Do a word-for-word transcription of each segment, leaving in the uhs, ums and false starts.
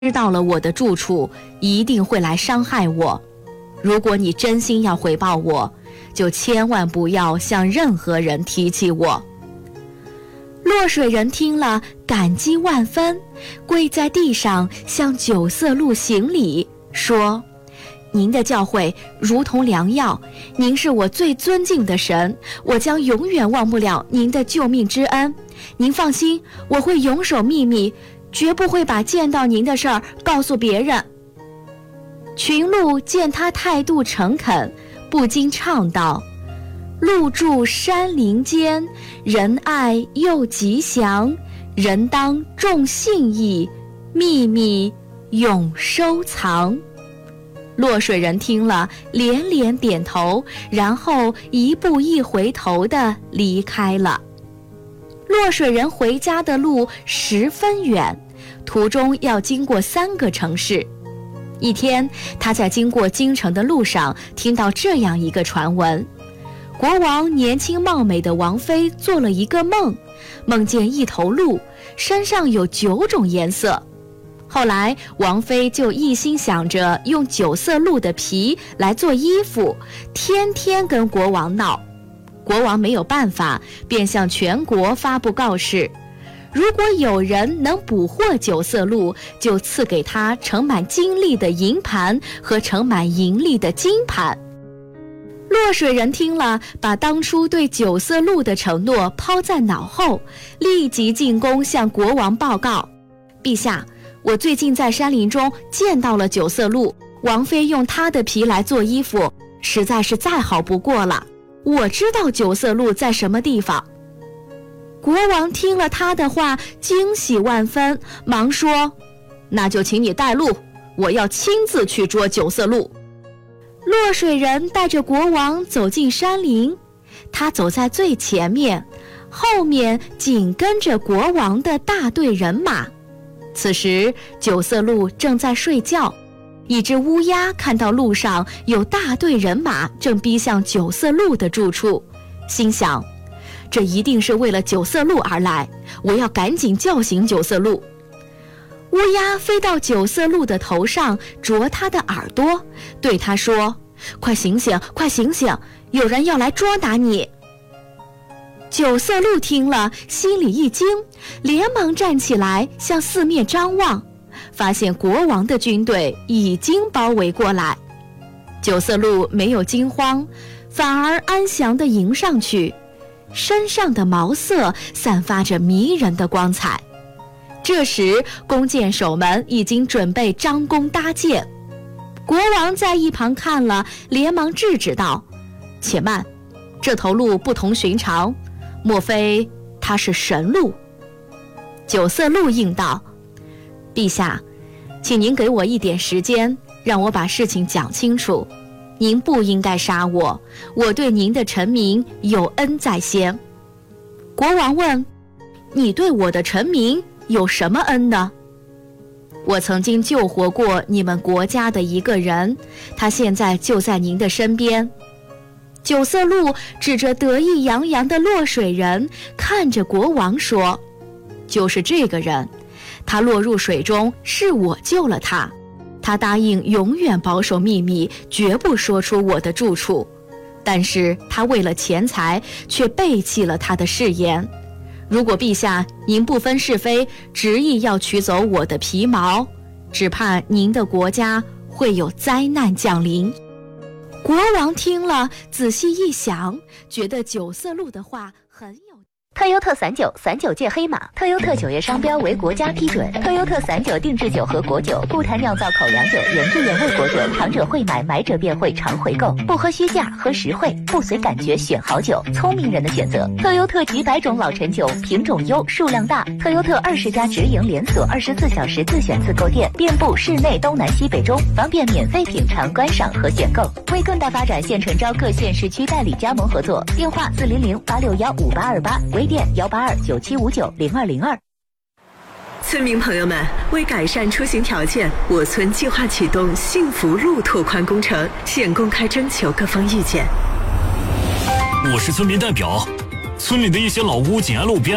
知道了我的住处，一定会来伤害我。如果你真心要回报我，就千万不要向任何人提起我。”落水人听了，感激万分，跪在地上向九色鹿行礼，说：“您的教诲如同良药，您是我最尊敬的神，我将永远忘不了您的救命之恩。您放心，我会永守秘密，绝不会把见到您的事儿告诉别人。”群鹿见他态度诚恳，不禁唱道：“鹿住山林间，仁爱又吉祥，人当重信义，秘密永收藏。”落水人听了，连连点头，然后一步一回头地离开了。落水人回家的路十分远，途中要经过三个城市。一天，他在经过京城的路上，听到这样一个传闻：国王年轻貌美的王妃做了一个梦，梦见一头鹿，身上有九种颜色。后来王妃就一心想着用九色鹿的皮来做衣服，天天跟国王闹。国王没有办法，便向全国发布告示：如果有人能捕获九色鹿，就赐给他盛满金粒的银盘和盛满银粒的金盘。落水人听了，把当初对九色鹿的承诺抛在脑后，立即进宫向国王报告：陛下，我最近在山林中见到了九色鹿，王妃用它的皮来做衣服，实在是再好不过了。我知道九色鹿在什么地方。国王听了他的话，惊喜万分，忙说：那就请你带路，我要亲自去捉九色鹿。落水人带着国王走进山林，他走在最前面，后面紧跟着国王的大队人马。此时九色鹿正在睡觉，一只乌鸦看到路上有大队人马正逼向九色鹿的住处，心想：这一定是为了九色鹿而来，我要赶紧叫醒九色鹿。乌鸦飞到九色鹿的头上，啄它的耳朵，对它说：快醒醒，快醒醒，有人要来捉拿你。九色鹿听了，心里一惊，连忙站起来向四面张望，发现国王的军队已经包围过来。九色鹿没有惊慌，反而安详地迎上去，身上的毛色散发着迷人的光彩。这时弓箭手们已经准备张弓搭箭，国王在一旁看了，连忙制止道：且慢，这头鹿不同寻常，莫非它是神鹿？九色鹿应道：陛下，请您给我一点时间，让我把事情讲清楚。您不应该杀我，我对您的臣民有恩在先。国王问：你对我的臣民有什么恩呢？我曾经救活过你们国家的一个人，他现在就在您的身边。九色鹿指着得意洋洋的落水人，看着国王说：就是这个人，他落入水中，是我救了他。他答应永远保守秘密，绝不说出我的住处，但是他为了钱财，却背弃了他的誓言。如果陛下您不分是非，执意要取走我的皮毛，只怕您的国家会有灾难降临。国王听了，仔细一想，觉得九色鹿的话很有。 特优特散酒，散酒界黑马。特优特酒业商标为国家批准。特优特散酒定制酒和果酒，不谈酿造口粮酒，原汁原味果酒。尝者会买，买者便会常回购。不喝虚价，喝实惠，不随感觉选好酒，聪明人的选择。特优特几百种老陈酒，品种优，数量大。特优特二十家直营连锁，二十四小时自选自购店，遍布市内东南西北中，方便免费品尝、观赏和选购。为更大发展，现诚招各县市区代理加盟合作，电话四零零八六幺五八二八。微店幺八二九七五九零二零二。 村民朋友们，为改善出行条件，我村计划启动幸福路拓宽工程，现公开征求各方意见。 我是村民代表，村里的一些老屋紧挨路边，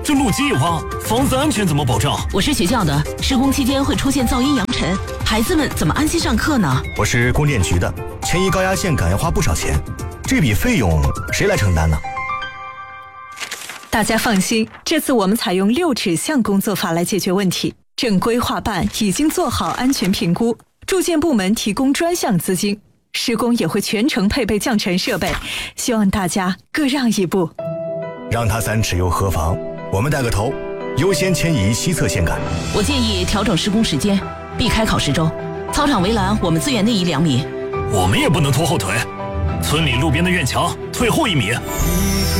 这路基一挖，房子安全怎么保障？ 我是学校的，施工期间会出现噪音扬尘，孩子们怎么安心上课呢？ 我是供电局的，迁移高压线杆要花不少钱，这笔费用谁来承担呢？ 大家放心，这次我们采用六指向工作法来解决问题。正规划办已经做好安全评估，住建部门提供专项资金，施工也会全程配备降尘设备，希望大家各让一步。 让他三尺又何妨？我们带个头，优先迁移西侧线杆。 我建议调整施工时间，避开考试周。操场围栏我们自远内移两米。 我们也不能拖后腿，村里路边的院墙退后一米。